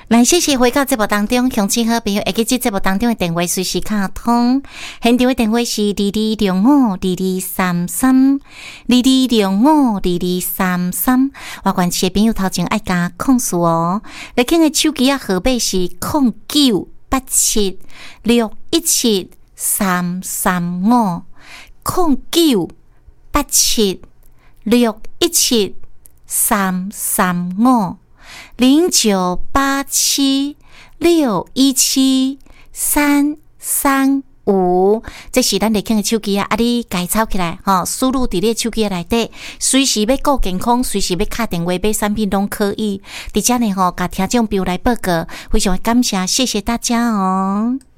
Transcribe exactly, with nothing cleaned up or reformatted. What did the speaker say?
来，谢谢回到节目当中，乡亲好朋友，会记这节目当中的电话随时卡通。现场的电话是二二六五二二三三，二二六五二二三三。我关系的朋友头前爱加控诉哦。来，看的手机啊，号码是零九八七六一七三三五，零九八七六一七三三五。零九八七六一七三三五，这是咱来看的手机啊！啊，你改抄起来哈，输入伫你手机内底，随时要顾健康，随时要打电话买产品都可以。伫遮呢吼，甲听众朋友来报告，非常感谢，谢谢大家哦。